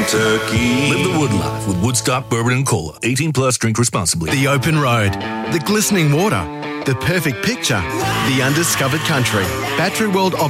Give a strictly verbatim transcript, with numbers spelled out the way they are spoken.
turkey. Live the Wood life with Woodstock Bourbon and Cola. eighteen plus, drink responsibly. The open road, the glistening water, the perfect picture, the undiscovered country. Battery World